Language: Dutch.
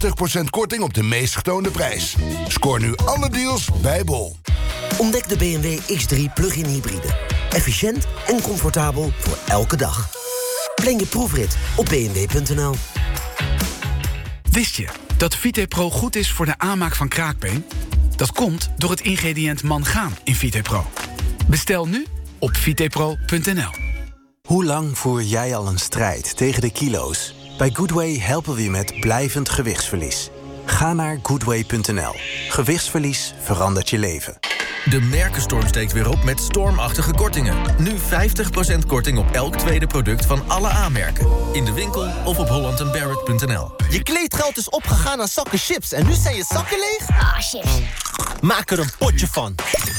80% korting op de meest getoonde prijs. Scoor nu alle deals bij Bol. Ontdek de BMW X3 plug-in hybride. Efficiënt en comfortabel voor elke dag. Plan je proefrit op bmw.nl. Wist je dat VitePro goed is voor de aanmaak van kraakbeen? Dat komt door het ingrediënt mangaan in VitePro. Bestel nu op vitepro.nl. Hoe lang voer jij al een strijd tegen de kilo's? Bij Goodway helpen we je met blijvend gewichtsverlies. Ga naar goodway.nl. Gewichtsverlies verandert je leven. De merkenstorm steekt weer op met stormachtige kortingen. Nu 50% korting op elk tweede product van alle aanmerken. In de winkel of op hollandandbarrett.nl. Je kleedgeld is opgegaan aan zakken chips en nu zijn je zakken leeg? Ah, chips. Maak er een potje van.